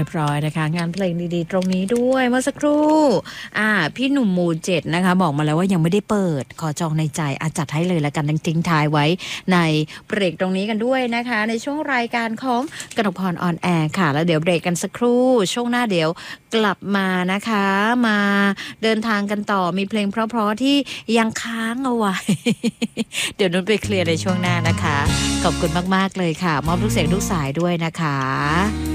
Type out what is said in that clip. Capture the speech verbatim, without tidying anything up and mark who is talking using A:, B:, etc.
A: บร้อยนะคะงานเพลงดีๆตรงนี้ด้วยเมื่อสักครู่อ่าพี่หนุ่มหมู่เจ็ดนะคะบอกมาแล้วว่ายังไม่ได้เปิดขอจองในใจอาจัดให้เลยละกันทิ้งท้ายไว้ในเบรกตรงนี้กันด้วยนะคะในช่วงรายการของกนกพรออนแอร์ค่ะแล้วเดี๋ยวเบรกกันสักครู่ช่วงหน้าเดี๋ยวกลับมานะคะมาเดินทางกันต่อมีเพลงเพราะๆที่ยังค้างเอาไว้ เดี๋ยวนุ่นไปเคลียร์ในช่วงหน้านะคะขอบคุณมากๆเลยค่ะมอบทุกเสียงทุกสายด้วยนะคะ